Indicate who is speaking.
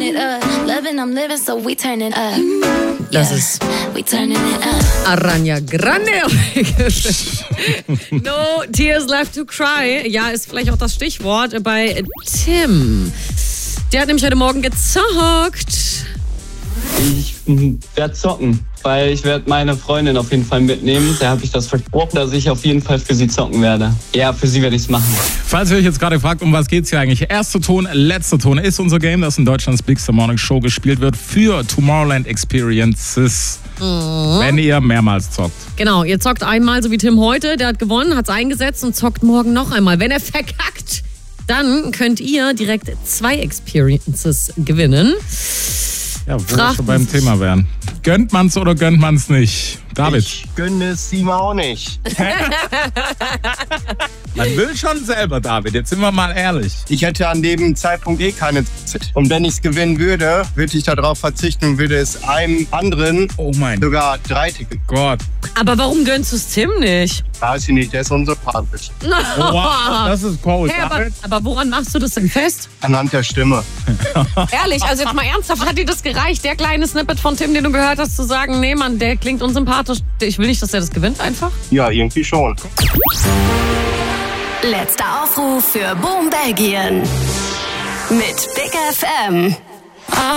Speaker 1: it up. Loving, I'm living, so we turn it up.
Speaker 2: Das ist
Speaker 1: We turning it up.
Speaker 2: Ariana Grande. No Tears Left to Cry. Ja, ist vielleicht auch das Stichwort bei Tim. Der hat nämlich heute Morgen gezockt.
Speaker 3: Ich werde zocken, weil ich werde meine Freundin auf jeden Fall mitnehmen. Da habe ich das versprochen, dass ich auf jeden Fall für sie zocken werde. Ja, für sie werde ich es machen.
Speaker 4: Falls ihr euch jetzt gerade fragt, um was geht's hier eigentlich? Erster Ton, letzter Ton ist unser Game, das in Deutschlands Big Morning Show gespielt wird für Tomorrowland Experiences. Wenn ihr mehrmals zockt.
Speaker 2: Genau, ihr zockt einmal, so wie Tim heute. Der hat gewonnen, hat es eingesetzt und zockt morgen noch einmal. Wenn er verkackt, dann könnt ihr direkt 2 Experiences gewinnen.
Speaker 4: Ja, wo wir schon beim Thema wären. Gönnt man's oder gönnt man's nicht? David.
Speaker 5: Ich gönne es ihm auch nicht.
Speaker 4: Man will schon selber, David. Jetzt sind wir mal ehrlich.
Speaker 5: Ich hätte an dem Zeitpunkt keine Zeit. Und wenn ich es gewinnen würde, würde ich darauf verzichten und würde es einem anderen sogar 3 Tickets.
Speaker 4: Gott.
Speaker 2: Aber warum gönnst du es Tim nicht?
Speaker 5: Weiß ich nicht, der ist unsympathisch.
Speaker 4: Oh, wow, das ist cool.
Speaker 2: Hey, aber woran machst du das denn fest?
Speaker 5: Anhand der Stimme.
Speaker 2: Ehrlich, also jetzt mal ernsthaft, hat dir das gereicht, der kleine Snippet von Tim, den du gehört hast, zu sagen, nee Mann, der klingt unsympathisch, ich will nicht, dass der das gewinnt einfach?
Speaker 5: Ja, irgendwie schon.
Speaker 1: Letzter Aufruf für Boom Belgien. Mit Big FM.